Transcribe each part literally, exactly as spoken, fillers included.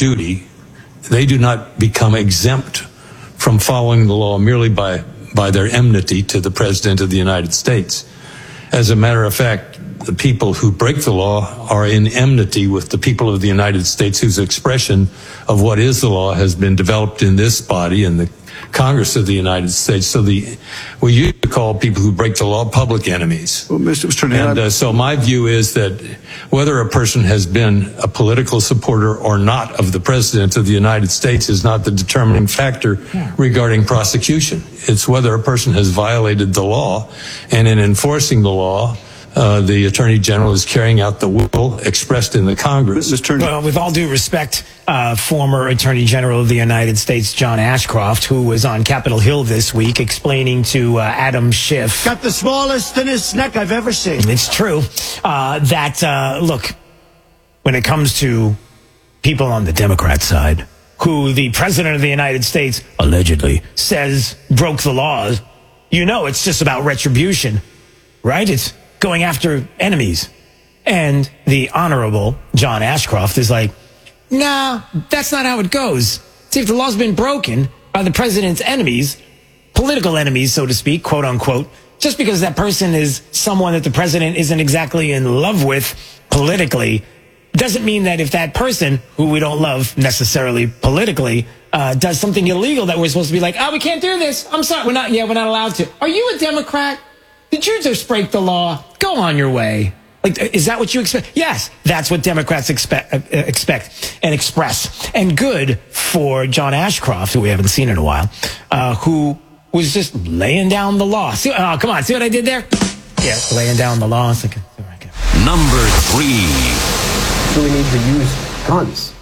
duty. They do not become exempt from following the law merely by, by their enmity to the President of the United States. As a matter of fact, the people who break the law are in enmity with the people of the United States, whose expression of what is the law has been developed in this body, in the Congress of the United States. So the we used to call people who break the law public enemies. Well, Mister Mister And uh, so my view is that whether a person has been a political supporter or not of the President of the United States is not the determining factor regarding prosecution. It's whether a person has violated the law, and in enforcing the law, Uh, the Attorney General is carrying out the will expressed in the Congress. Well, with all due respect, uh, former Attorney General of the United States, John Ashcroft, who was on Capitol Hill this week explaining to uh, Adam Schiff. Got the smallest, thinnest neck I've ever seen. It's true uh, that, uh, look, when it comes to people on the Democrat side, who the President of the United States allegedly says broke the laws, you know it's just about retribution, right? It's going after enemies. And the Honorable John Ashcroft is like, nah, that's not how it goes. See, if the law's been broken by the president's enemies, political enemies, so to speak, quote unquote, just because that person is someone that the president isn't exactly in love with politically, doesn't mean that if that person, who we don't love necessarily politically, uh, does something illegal that we're supposed to be like, oh, we can't do this. I'm sorry. We're not, yeah, we're not allowed to. Are you a Democrat? Did you just break the law? Go on your way. Like, is that what you expect? Yes, that's what Democrats expect, uh, expect and express. And good for John Ashcroft, who we haven't seen in a while, uh, who was just laying down the law. See, oh, come on, see what I did there? Yeah, laying down the law. It's like, okay. Number three. Do we need to use guns?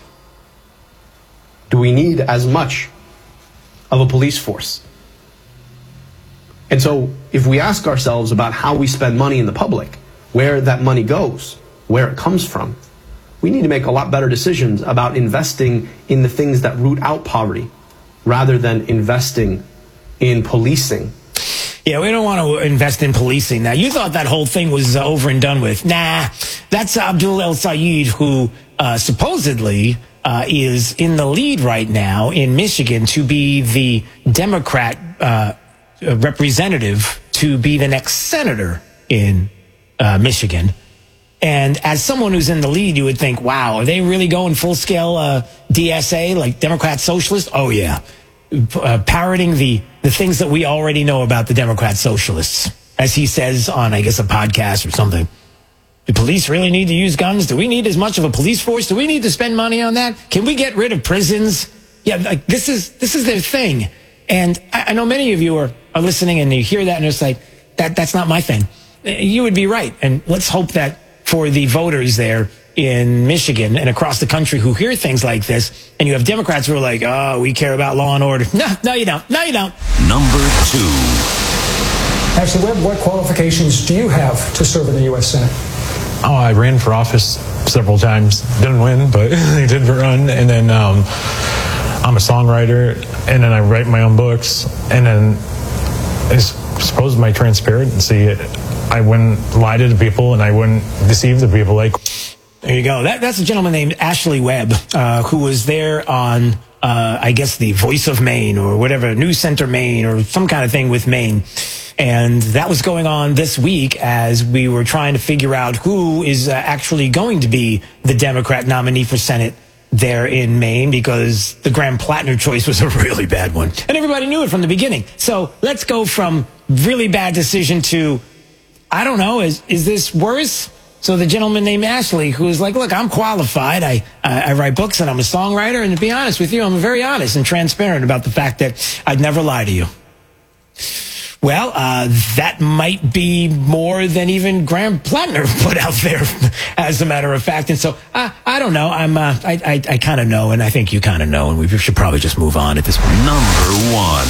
Do we need as much of a police force? And so if we ask ourselves about how we spend money in the public, where that money goes, where it comes from, we need to make a lot better decisions about investing in the things that root out poverty rather than investing in policing. Yeah, we don't want to invest in policing. Now, you thought that whole thing was uh, over and done with. Nah, that's Abdul El Sayed, who uh, supposedly uh, is in the lead right now in Michigan to be the Democrat uh representative to be the next senator in uh, Michigan. And as someone who's in the lead, you would think, wow, are they really going full-scale uh, D S A, like Democrat socialist? Oh, yeah. Uh, parroting the, the things that we already know about the Democrat socialists. As he says on, I guess, a podcast or something. Do police really need to use guns? Do we need as much of a police force? Do we need to spend money on that? Can we get rid of prisons? Yeah, like this is this is their thing. And I, I know many of you are, are listening and you hear that and it's like, that that's not my thing. You would be right. And let's hope that for the voters there in Michigan and across the country who hear things like this, and you have Democrats who are like, oh, we care about law and order. No, no, you don't. No, you don't. Number two. Ashley Webb, what qualifications do you have to serve in the U S Senate? Oh, I ran for office several times. Didn't win, but I did run. And then um, I'm a songwriter, and then I write my own books, and then I suppose my transparency, I wouldn't lie to the people, and I wouldn't deceive the people. Like, there you go. That, that's a gentleman named Ashley Webb, uh, who was there on, uh, I guess, the Voice of Maine or whatever, News Center Maine or some kind of thing with Maine. And that was going on this week as we were trying to figure out who is uh, actually going to be the Democrat nominee for Senate there in Maine, because the Graham Plattner choice was a really bad one. And everybody knew it from the beginning. So let's go from really bad decision to, I don't know, is is this worse? So the gentleman named Ashley, who is like, look, I'm qualified. I, I, I write books and I'm a songwriter. And to be honest with you, I'm very honest and transparent about the fact that I'd never lie to you. Well, uh, that might be more than even Graham Plattner put out there, as a matter of fact. And so, uh, I don't know. I'm, uh, I, I, I kind of know, and I think you kind of know, and we should probably just move on at this point. Number one.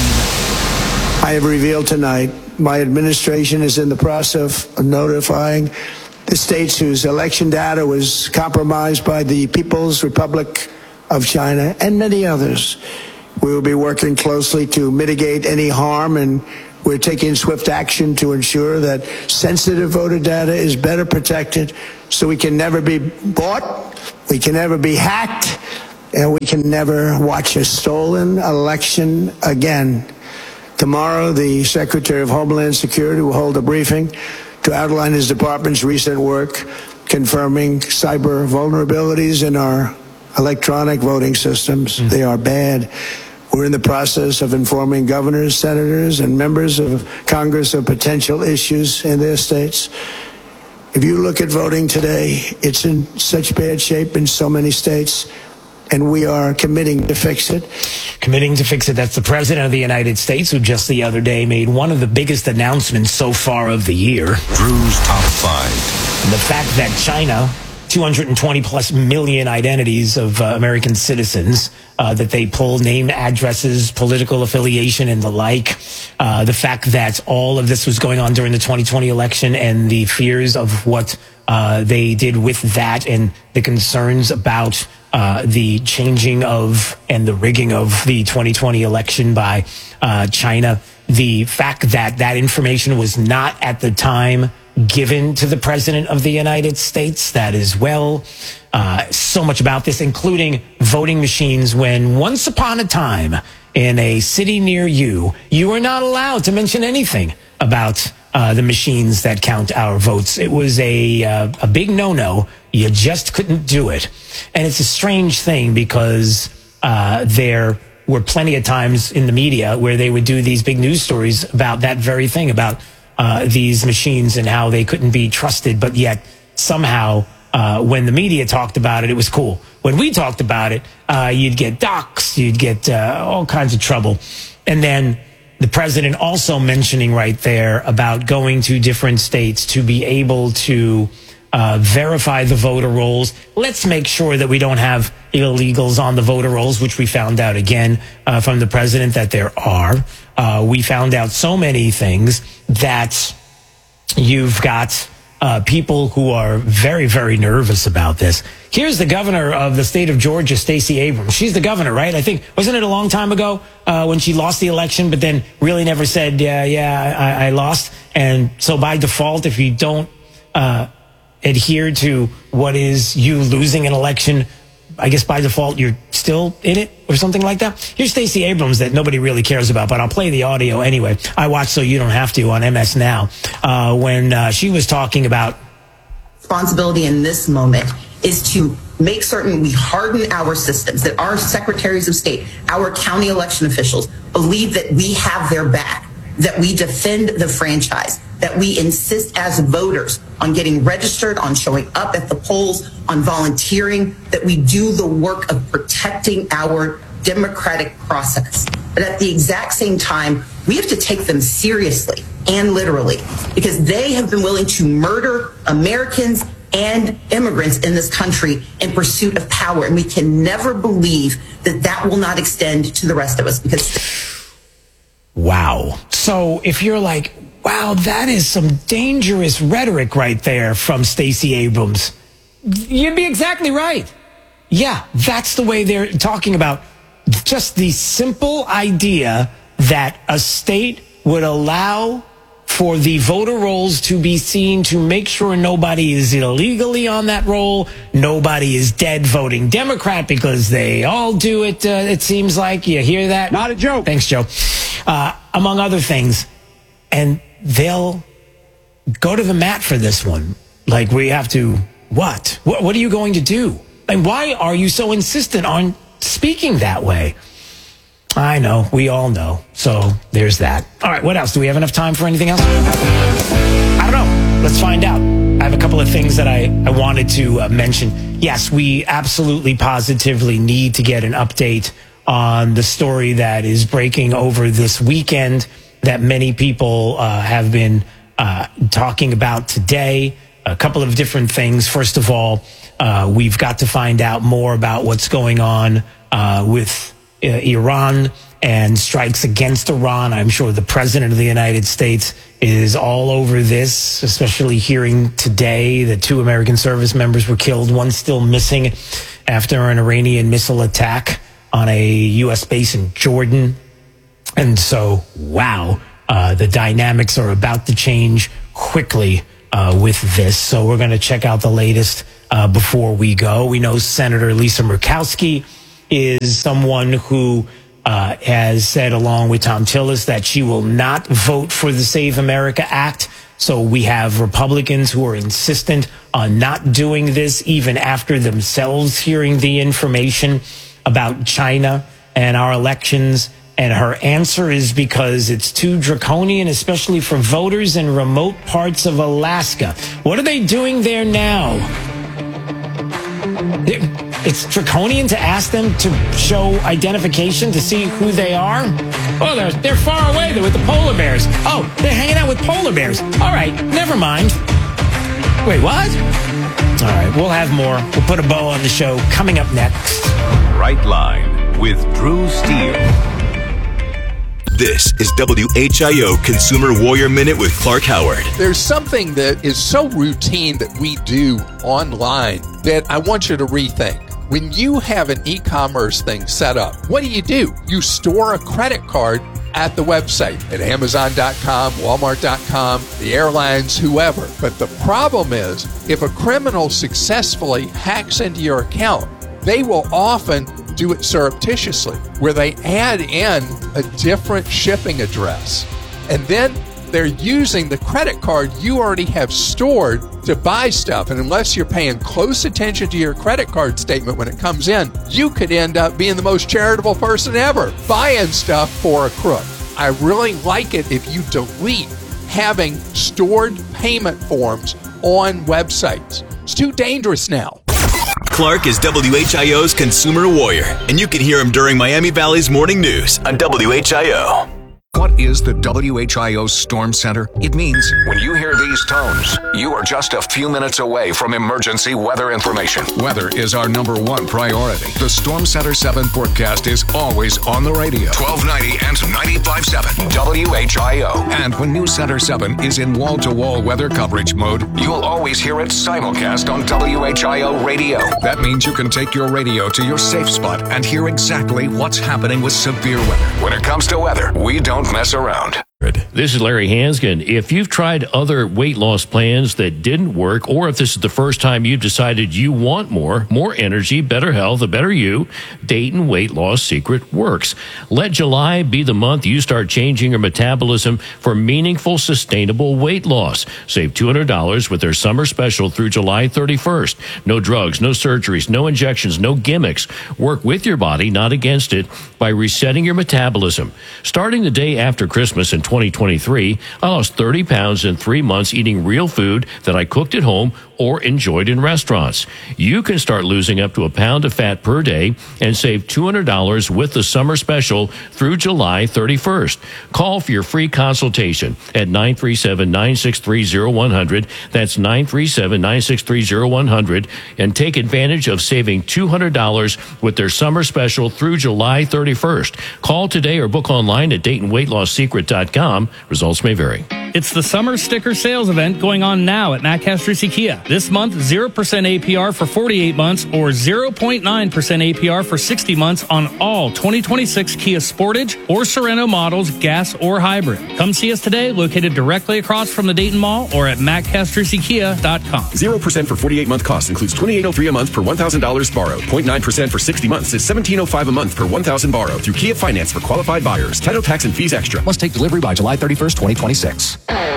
I have revealed tonight my administration is in the process of notifying the states whose election data was compromised by the People's Republic of China and many others. We will be working closely to mitigate any harm, and we're taking swift action to ensure that sensitive voter data is better protected so we can never be bought, we can never be hacked, and we can never watch a stolen election again. Tomorrow, the Secretary of Homeland Security will hold a briefing to outline his department's recent work confirming cyber vulnerabilities in our electronic voting systems. Mm. They are bad. We're in the process of informing governors, senators, and members of Congress of potential issues in their states. If you look at voting today, it's in such bad shape in so many states, and we are committing to fix it. Committing to fix it. That's the President of the United States, who just the other day made one of the biggest announcements so far of the year. Drew's Top five. The fact that China, two hundred twenty plus million identities of uh, American citizens, uh, that they pull name, addresses, political affiliation, and the like. Uh, the fact that all of this was going on during the twenty twenty election, and the fears of what uh, they did with that, and the concerns about uh, the changing of and the rigging of the twenty twenty election by uh, China. The fact that that information was not at the time given to the President of the United States, that as well. Uh, so much about this, including voting machines, when once upon a time in a city near you, you were not allowed to mention anything about uh, the machines that count our votes. It was a, uh, a big no-no. You just couldn't do it. And it's a strange thing because uh, there were plenty of times in the media where they would do these big news stories about that very thing, about Uh, these machines and how they couldn't be trusted, but yet somehow uh, when the media talked about it, it was cool. When we talked about it, uh, you'd get doxxed, you'd get uh, all kinds of trouble. And then the president also mentioning right there about going to different states to be able to uh, verify the voter rolls. Let's make sure that we don't have illegals on the voter rolls, which we found out again uh, from the president that there are. Uh, we found out so many things that you've got uh, people who are very, very nervous about this. Here's the governor of the state of Georgia, Stacey Abrams. She's the governor, right? I think, wasn't it a long time ago uh, when she lost the election, but then really never said, yeah, yeah, I, I lost. And so by default, if you don't uh, adhere to what is you losing an election, I guess by default, you're still in it or something like that. Here's Stacey Abrams that nobody really cares about, but I'll play the audio anyway. I watched So You Don't Have To on M S Now uh, when uh, she was talking about responsibility in this moment is to make certain we harden our systems, that our secretaries of state, our county election officials believe that we have their back, that we defend the franchise, that we insist as voters on getting registered, on showing up at the polls, on volunteering, that we do the work of protecting our democratic process. But at the exact same time, we have to take them seriously and literally, because they have been willing to murder Americans and immigrants in this country in pursuit of power. And we can never believe that that will not extend to the rest of us, because... Wow. So if you're like, wow, that is some dangerous rhetoric right there from Stacey Abrams, you'd be exactly right. Yeah, that's the way they're talking about just the simple idea that a state would allow for the voter rolls to be seen to make sure nobody is illegally on that roll, nobody is dead voting Democrat, because they all do it, uh, it seems like. You hear that? Not a joke. Thanks, Joe. Uh, among other things. And they'll go to the mat for this one. Like, we have to, what? What, what are you going to do? And why are you so insistent on speaking that way? I know. We all know. So there's that. All right. What else? Do we have enough time for anything else? I don't know. Let's find out. I have a couple of things that I, I wanted to uh, mention. Yes, we absolutely positively need to get an update on the story that is breaking over this weekend that many people uh, have been uh, talking about today. A couple of different things. First of all, uh, we've got to find out more about what's going on uh, with uh, Iran and strikes against Iran. I'm sure the President of the United States is all over this, especially hearing today that two American service members were killed, one still missing after an Iranian missile attack on a U S base in Jordan. And so, wow, uh, the dynamics are about to change quickly uh, with this. So we're going to check out the latest uh, before we go. We know Senator Lisa Murkowski is someone who uh, has said, along with Tom Tillis, that she will not vote for the Save America Act. So we have Republicans who are insistent on not doing this, even after themselves hearing the information about China and our elections. And her answer is because it's too draconian, especially for voters in remote parts of Alaska. What are they doing there now? It's draconian to ask them to show identification to see who they are? Oh, they're, they're far away. They're with the polar bears. Oh, they're hanging out with polar bears. All right, never mind. Wait, what? All right, we'll have more. We'll put a bow on the show coming up next. Right Line with Drew Steele. This is W H I O Consumer Warrior Minute with Clark Howard. There's something that is so routine that we do online that I want you to rethink. When you have an e-commerce thing set up, what do you do? You store a credit card at the website, at Amazon dot com, Walmart dot com, the airlines, whoever. But the problem is, if a criminal successfully hacks into your account, they will often do it surreptitiously, where they add in a different shipping address. And then they're using the credit card you already have stored to buy stuff. And unless you're paying close attention to your credit card statement when it comes in, you could end up being the most charitable person ever, buying stuff for a crook. I really like it if you delete having stored payment forms on websites. It's too dangerous now. Clark is W H I O's Consumer Warrior, and you can hear him during Miami Valley's Morning News on W H I O. What is the W H I O Storm Center? It means when you hear these tones, you are just a few minutes away from emergency weather information. Weather is our number one priority. The Storm Center seven forecast is always on the radio. twelve ninety and ninety-five point seven W H I O. And when News Center seven is in wall-to-wall weather coverage mode, you'll always hear it simulcast on W H I O radio. That means you can take your radio to your safe spot and hear exactly what's happening with severe weather. When it comes to weather, we don't mess around. This is Larry Hanskin. If you've tried other weight loss plans that didn't work, or if this is the first time you've decided you want more, more energy, better health, a better you, Dayton Weight Loss Secret works. Let July be the month you start changing your metabolism for meaningful, sustainable weight loss. Save two hundred dollars with their summer special through July thirty-first. No drugs, no surgeries, no injections, no gimmicks. Work with your body, not against it, by resetting your metabolism. Starting the day after Christmas in twenty twenty-three, I lost thirty pounds in three months eating real food that I cooked at home or enjoyed in restaurants. You can start losing up to a pound of fat per day and save two hundred dollars with the summer special through July thirty-first. Call for your free consultation at nine three seven, nine six three, zero one zero zero. That's nine three seven, nine six three, zero one zero zero, and take advantage of saving two hundred dollars with their summer special through July thirty-first. Call today or book online at Dayton Weight Loss Secret dot com. Results may vary. It's the summer sticker sales event going on now at Matt Castrucci Kia. This month, zero percent A P R for forty-eight months or zero point nine percent A P R for sixty months on all twenty twenty-six Kia Sportage or Sorento models, gas or hybrid. Come see us today, located directly across from the Dayton Mall or at Matt Castrucci Kia dot com. zero percent for forty-eight month cost includes twenty-eight oh three a month per one thousand dollars borrowed. zero point nine percent for sixty months is seventeen oh five a month per one thousand borrowed through Kia Finance for qualified buyers. Title, tax, and fees extra. Must take delivery by July thirty-first, twenty twenty-six.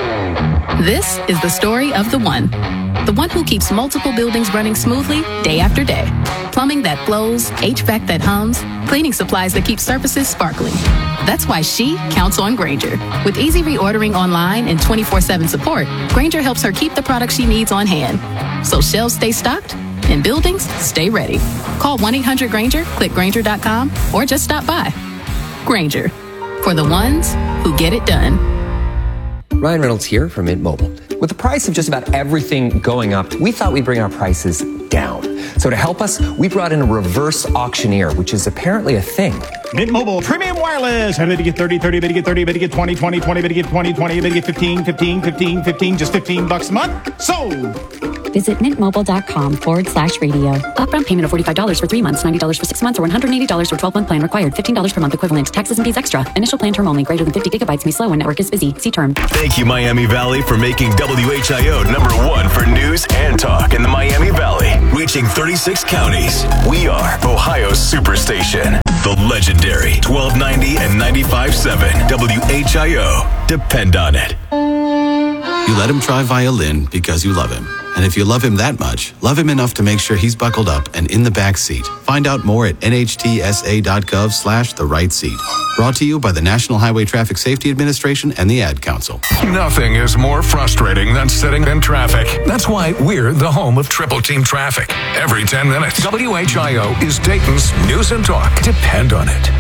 This is the story of the one. The one who keeps multiple buildings running smoothly day after day. Plumbing that flows, H V A C that hums, cleaning supplies that keep surfaces sparkling. That's why she counts on Grainger. With easy reordering online and twenty-four seven support, Grainger helps her keep the products she needs on hand. So shelves stay stocked and buildings stay ready. Call one eight hundred Grainger, click Grainger dot com, or just stop by. Grainger, for the ones who get it done. Ryan Reynolds here from Mint Mobile. With the price of just about everything going up, we thought we'd bring our prices down. So to help us, we brought in a reverse auctioneer, which is apparently a thing. Mint Mobile Premium Wireless. How did you get thirty, thirty, better get thirty, better get twenty, twenty, twenty, better get twenty, twenty, better get fifteen, fifteen, fifteen, fifteen, just fifteen bucks a month? Sold! Visit mintmobile.com forward slash radio. Upfront payment of forty-five dollars for three months, ninety dollars for six months, or one hundred eighty dollars for twelve-month plan required. fifteen dollars per month equivalent. Taxes and fees extra. Initial plan term only. Greater than fifty gigabytes may slow when network is busy. See term. Thank you, Miami Valley, for making W H I O number one for news and talk in the Miami Valley. Reaching thirty-six counties. We are Ohio's Superstation. The legendary twelve ninety and ninety-five point seven W H I O. Depend on it. You let him try violin because you love him. And if you love him that much, love him enough to make sure he's buckled up and in the back seat. Find out more at nhtsa.gov slash the right seat. Brought to you by the National Highway Traffic Safety Administration and the Ad Council. Nothing is more frustrating than sitting in traffic. That's why we're the home of Triple Team Traffic. Every ten minutes, W H I O is Dayton's news and talk. Depend on it.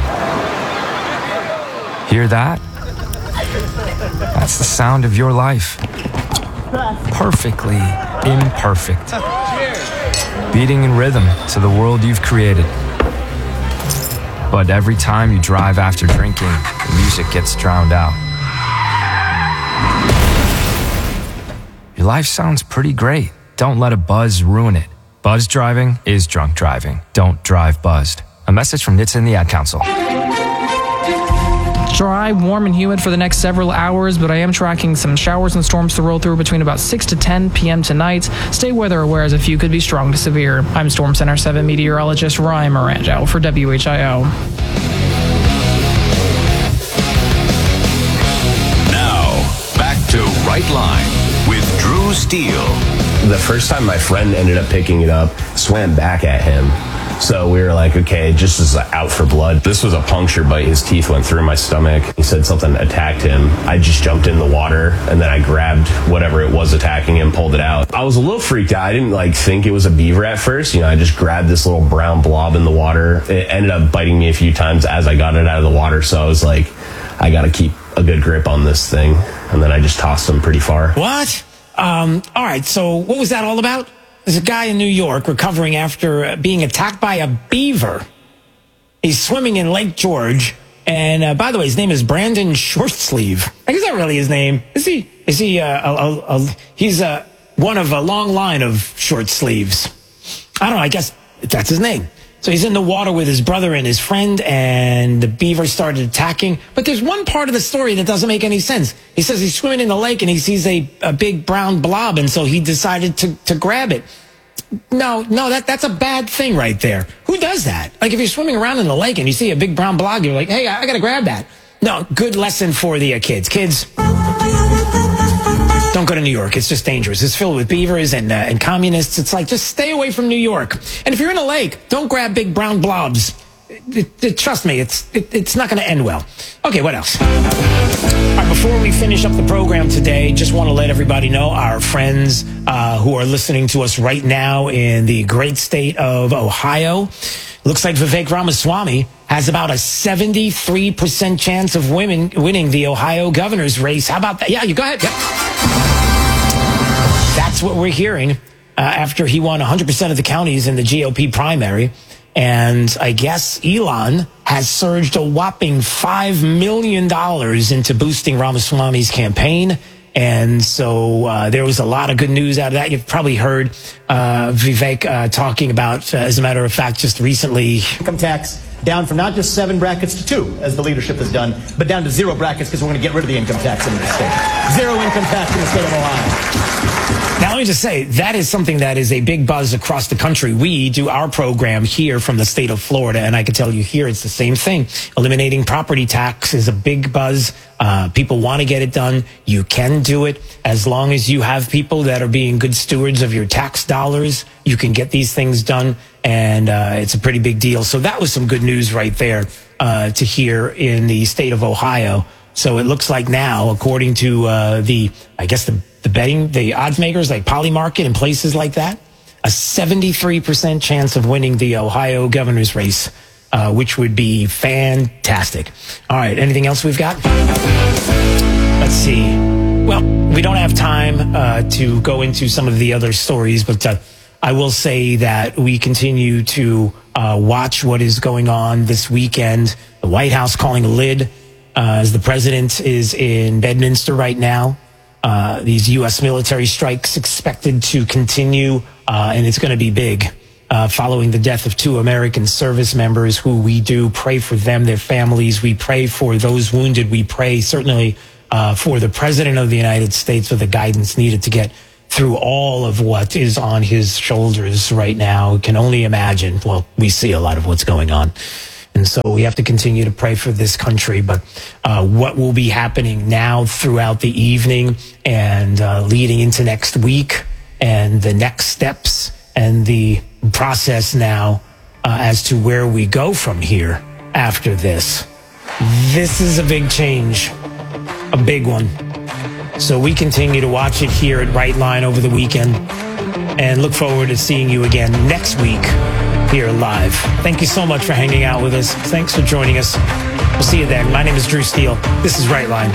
Hear that? That's the sound of your life. Perfectly imperfect. Beating in rhythm to the world you've created. But every time you drive after drinking, the music gets drowned out. Your life sounds pretty great. Don't let a buzz ruin it. Buzz driving is drunk driving. Don't drive buzzed. A message from N H T S A and the Ad Council. Dry, warm, and humid for the next several hours, but I am tracking some showers and storms to roll through between about six to ten p.m. tonight. Stay weather aware as a few could be strong to severe. I'm Storm Center seven meteorologist Ryan Morango for W H I O. Now, back to Right Line with Drew Steele. The first time my friend ended up picking it up, swam back at him. So we were like, okay, just as out for blood. This was a puncture bite. His teeth went through my stomach. He said something attacked him. I just jumped in the water and then I grabbed whatever it was attacking him, pulled it out. I was a little freaked out. I didn't like think it was a beaver at first. You know, I just grabbed this little brown blob in the water. It ended up biting me a few times as I got it out of the water. So I was like, I got to keep a good grip on this thing. And then I just tossed him pretty far. What? Um, all right. So what was that all about? There's a guy in New York recovering after being attacked by a beaver. He's swimming in Lake George. And uh, by the way, his name is Brandon Shortsleeve. Like, is that really his name? Is he, is he, uh, a, a, a, he's uh, one of a long line of short sleeves. I don't know. I guess that's his name. So he's in the water with his brother and his friend, and the beaver started attacking. But there's one part of the story that doesn't make any sense. He says he's swimming in the lake and he sees a, a big brown blob, and so he decided to, to grab it. No, no, that that's a bad thing right there. Who does that? Like, if you're swimming around in the lake and you see a big brown blob, you're like, hey, I, I got to grab that. No, good lesson for the uh, kids. Kids, don't go to New York. It's just dangerous. It's filled with beavers and uh, and communists. It's like, just stay away from New York. And if you're in a lake, don't grab big brown blobs. It, it, trust me, it's it, it's not going to end well. Okay, what else? All right, before we finish up the program today, just want to let everybody know, our friends uh, who are listening to us right now in the great state of Ohio, looks like Vivek Ramaswamy has about a seventy-three percent chance of women winning the Ohio governor's race. How about that? Yeah, you go ahead. Yep. That's what we're hearing uh, after he won one hundred percent of the counties in the G O P primary. And I guess Elon has surged a whopping five million dollars into boosting Ramaswamy's campaign. And so uh, there was a lot of good news out of that. You've probably heard uh, Vivek uh, talking about, uh, as a matter of fact, just recently. Income tax down from not just seven brackets to two, as the leadership has done, but down to zero brackets because we're going to get rid of the income tax in the state. Zero income tax in the state of Ohio. Now, let me just say, that is something that is a big buzz across the country. We do our program here from the state of Florida, and I can tell you here it's the same thing. Eliminating property tax is a big buzz. Uh, people want to get it done. You can do it as long as you have people that are being good stewards of your tax dollars. You can get these things done, and uh, it's a pretty big deal. So that was some good news right there uh, to hear in the state of Ohio. So it looks like now, according to uh, the, I guess the the betting, the odds makers like Polymarket and places like that, a seventy-three percent chance of winning the Ohio governor's race, uh, which would be fantastic. All right, anything else we've got? Let's see. Well, we don't have time uh, to go into some of the other stories, but uh, I will say that we continue to uh, watch what is going on this weekend. The White House calling a lid uh, as the president is in Bedminster right now. uh, these U S military strikes expected to continue, uh, and it's going to be big. Uh, following the death of two American service members who we do pray for them, their families. We pray for those wounded. We pray certainly uh, for the President of the United States for the guidance needed to get through all of what is on his shoulders right now. Can only imagine. Well, we see a lot of what's going on. And so we have to continue to pray for this country. But uh, what will be happening now throughout the evening and uh, leading into next week and the next steps and the process now uh, as to where we go from here after this. This is a big change, a big one. So we continue to watch it here at Right Line over the weekend and look forward to seeing you again next week here live. Thank you so much for hanging out with us. Thanks for joining us. We'll see you then. My name is Drew Steele. This is Right Line.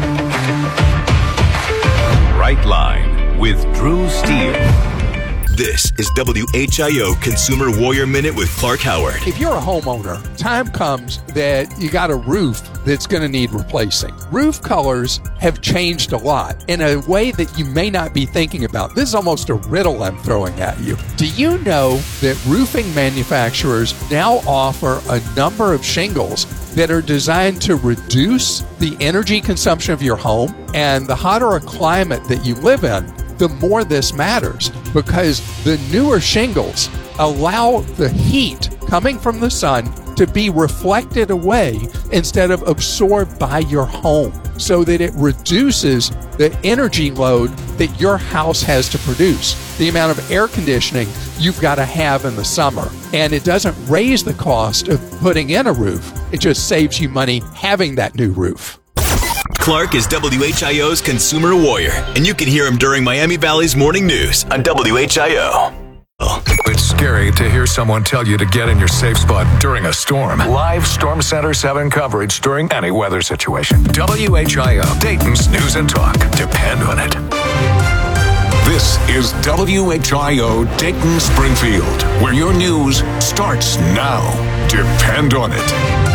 Right Line with Drew Steele. This is W H I O Consumer Warrior Minute with Clark Howard. If you're a homeowner, time comes that you got a roof that's going to need replacing. Roof colors have changed a lot in a way that you may not be thinking about. This is almost a riddle I'm throwing at you. Do you know that roofing manufacturers now offer a number of shingles that are designed to reduce the energy consumption of your home? And the hotter a climate that you live in, the more this matters, because the newer shingles allow the heat coming from the sun to be reflected away instead of absorbed by your home, so that it reduces the energy load that your house has to produce, the amount of air conditioning you've got to have in the summer. And it doesn't raise the cost of putting in a roof. It just saves you money having that new roof. Clark is W H I O's Consumer Warrior, and you can hear him during Miami Valley's morning news on W H I O. It's scary to hear someone tell you to get in your safe spot during a storm. Live Storm Center seven coverage during any weather situation. W H I O, Dayton's News and Talk. Depend on it. This is W H I O Dayton Springfield, where your news starts now. Depend on it.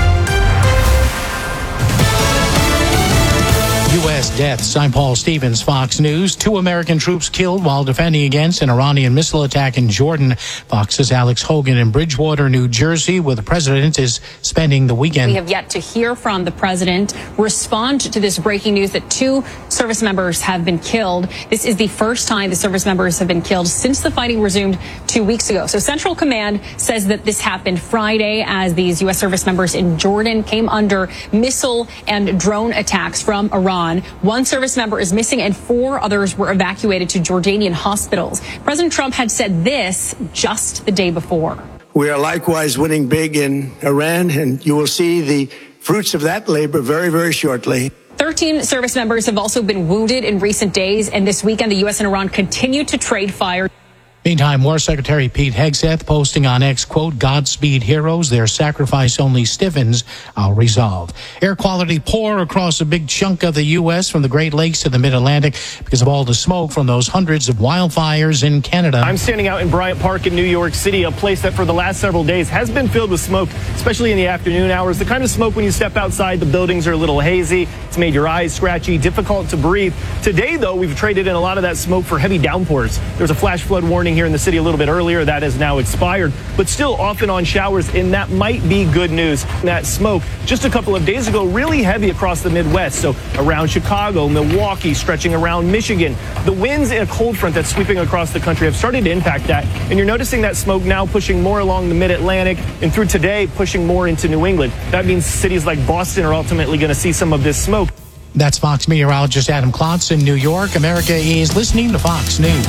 U S deaths. I'm Paul Stevens, Fox News. Two American troops killed while defending against an Iranian missile attack in Jordan. Fox's Alex Hogan in Bridgewater, New Jersey, where the president is spending the weekend. We have yet to hear from the president respond to this breaking news that two service members have been killed. This is the first time the service members have been killed since the fighting resumed two weeks ago. So Central Command says that this happened Friday as these U S service members in Jordan came under missile and drone attacks from Iran. One service member is missing and four others were evacuated to Jordanian hospitals. President Trump had said this just the day before. We are likewise winning big in Iran, and you will see the fruits of that labor very, very shortly. thirteen service members have also been wounded in recent days, and this weekend the U S and Iran continue to trade fire. Meantime, War Secretary Pete Hegseth posting on X, quote, Godspeed heroes, their sacrifice only stiffens our resolve. Air quality poor across a big chunk of the U S from the Great Lakes to the Mid-Atlantic because of all the smoke from those hundreds of wildfires in Canada. I'm standing out in Bryant Park in New York City, a place that for the last several days has been filled with smoke, especially in the afternoon hours. The kind of smoke when you step outside, the buildings are a little hazy. It's made your eyes scratchy, difficult to breathe. Today, though, we've traded in a lot of that smoke for heavy downpours. There's a flash flood warning here in the city a little bit earlier. That has now expired, but still off and on showers, and that might be good news. That smoke just a couple of days ago really heavy across the Midwest, so around Chicago, Milwaukee, stretching around Michigan. The winds and a cold front that's sweeping across the country have started to impact that, and you're noticing that smoke now pushing more along the Mid-Atlantic, and through today pushing more into New England. That means cities like Boston are ultimately going to see some of this smoke. That's Fox meteorologist Adam Klotz in New York. America is listening to Fox News.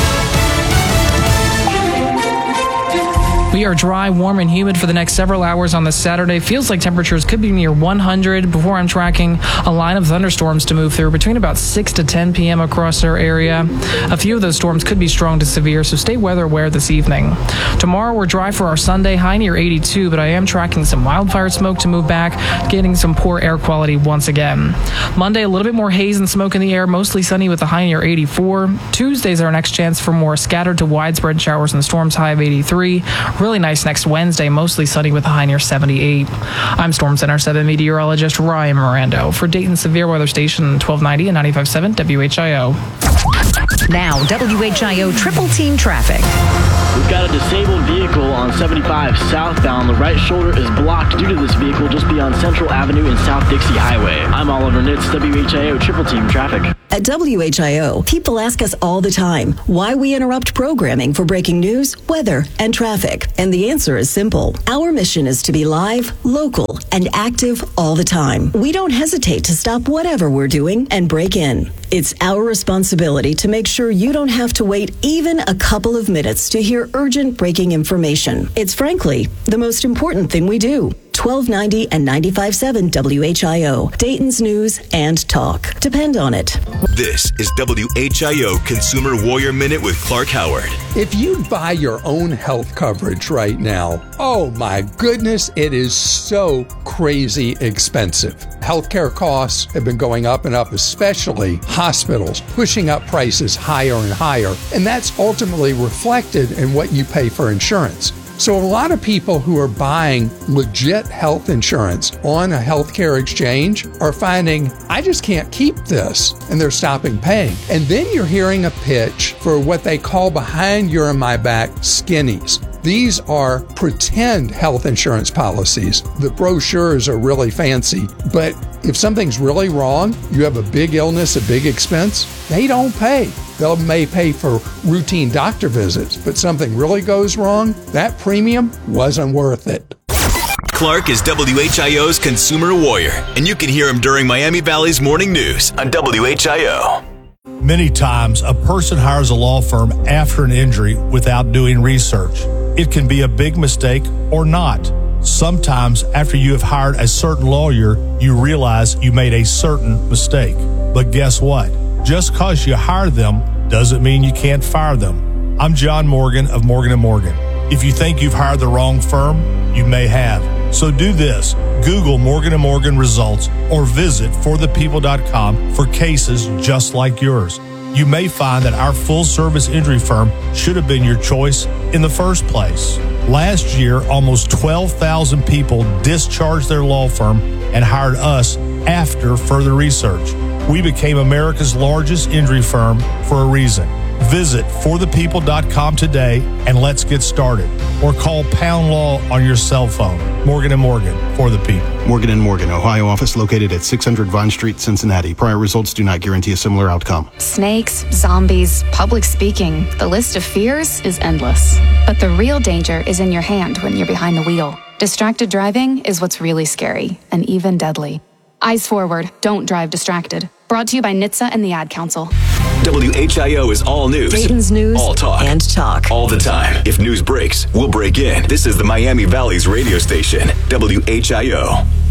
We are dry, warm, and humid for the next several hours on this Saturday. Feels like temperatures could be near one hundred before I'm tracking a line of thunderstorms to move through between about six to ten p.m. across our area. A few of those storms could be strong to severe, so stay weather aware this evening. Tomorrow, we're dry for our Sunday, high near eighty-two, but I am tracking some wildfire smoke to move back, getting some poor air quality once again. Monday, a little bit more haze and smoke in the air, mostly sunny with a high near eighty-four. Tuesday's our next chance for more scattered to widespread showers and storms, high of eighty-three. really nice next Wednesday, mostly sunny with a high near seventy-eight. I'm Storm Center seven meteorologist Ryan Mirando for Dayton Severe Weather Station twelve ninety and ninety-five point seven W H I O. Now, W H I O triple team traffic. We've got a disabled vehicle on seventy-five southbound. The right shoulder is blocked due to this vehicle just beyond Central Avenue and South Dixie Highway. I'm Oliver Nitz, W H I O triple team traffic. At W H I O, people ask us all the time why we interrupt programming for breaking news, weather, and traffic. And the answer is simple. Our mission is to be live, local, and active all the time. We don't hesitate to stop whatever we're doing and break in. It's our responsibility to make sure you don't have to wait even a couple of minutes to hear urgent breaking information. It's frankly the most important thing we do. twelve ninety and ninety-five point seven W H I O, Dayton's News and Talk. Depend on it. This is W H I O Consumer Warrior Minute with Clark Howard. If you buy your own health coverage right now, oh my goodness, it is so crazy expensive. Healthcare costs have been going up and up, especially hospitals, pushing up prices higher and higher. And that's ultimately reflected in what you pay for insurance. So a lot of people who are buying legit health insurance on a healthcare exchange are finding, I just can't keep this, and they're stopping paying. And then you're hearing a pitch for what they call behind your and my back skinnies. These are pretend health insurance policies. The brochures are really fancy, but if something's really wrong, you have a big illness, a big expense, they don't pay. They may pay for routine doctor visits, but something really goes wrong, that premium wasn't worth it. Clark is W H I O's Consumer Warrior, and you can hear him during Miami Valley's Morning News on W H I O. Many times, a person hires a law firm after an injury without doing research. It can be a big mistake or not. Sometimes, after you have hired a certain lawyer, you realize you made a certain mistake. But guess what? Just because you hired them doesn't mean you can't fire them. I'm John Morgan of Morgan and Morgan. If you think you've hired the wrong firm, you may have. So do this. Google Morgan and Morgan results or visit for the people dot com for cases just like yours. You may find that our full-service injury firm should have been your choice in the first place. Last year, almost twelve thousand people discharged their law firm and hired us after further research. We became America's largest injury firm for a reason. Visit for the people dot com today and let's get started. Or call Pound Law on your cell phone. Morgan and Morgan, for the people. Morgan and Morgan, Ohio office located at six hundred Vine Street, Cincinnati. Prior results do not guarantee a similar outcome. Snakes, zombies, public speaking. The list of fears is endless. But the real danger is in your hand when you're behind the wheel. Distracted driving is what's really scary and even deadly. Eyes forward, don't drive distracted. Brought to you by N H T S A and the Ad Council. W H I O is all news. Dayton's News all talk. and Talk. All the time. If news breaks, we'll break in. This is the Miami Valley's radio station, W H I O.